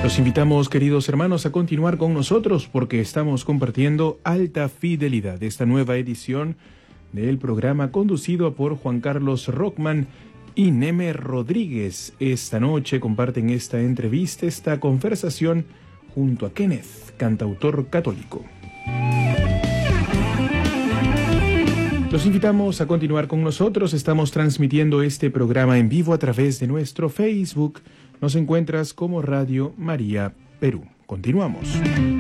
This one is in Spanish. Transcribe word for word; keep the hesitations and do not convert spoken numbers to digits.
Los invitamos, queridos hermanos, a continuar con nosotros porque estamos compartiendo Alta Fidelidad, esta nueva edición del programa conducido por Juan Carlos Rockman y Neme Rodríguez. Esta noche comparten esta entrevista, esta conversación junto a Kenneth, cantautor católico. Los invitamos a continuar con nosotros. Estamos transmitiendo este programa en vivo a través de nuestro Facebook. Nos encuentras como Radio María Perú. Continuamos.